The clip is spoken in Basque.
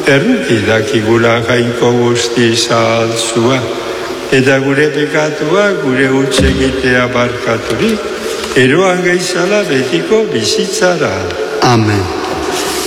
erruki dakigula jainko guzti zahaltzua, eta gure pekatua gure utz egitea barkaturik, eroan geizala betiko bizitzara. Amen.